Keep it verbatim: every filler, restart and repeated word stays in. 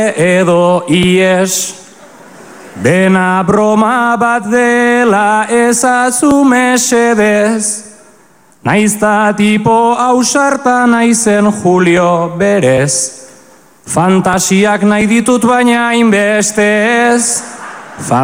edo ies. Dena broma bat dela ezazu mesedez. Naizta tipo ausarta naizen Julio berez. Fantasiak nahi ditut baina hainbeste ez.